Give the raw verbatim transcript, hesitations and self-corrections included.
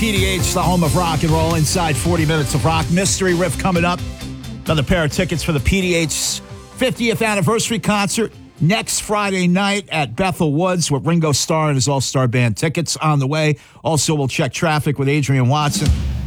P D H, the home of rock and roll, inside forty minutes of rock. Mystery Riff coming up. Another pair of tickets for the P D H's fiftieth anniversary concert next Friday night at Bethel Woods with Ringo Starr and his all-star band. Tickets on the way. Also, we'll check traffic with Adrian Watson.